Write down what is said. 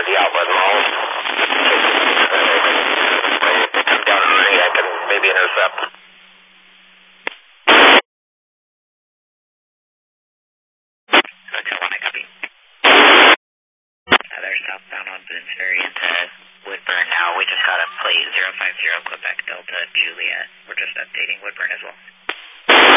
the outlet wall. If they come down early, I can maybe intercept. Okay, one, I copy. They're southbound on Boone's Ferry into Woodburn now. We just got a plate 050 Quebec Delta Juliet. We're just updating Woodburn as well.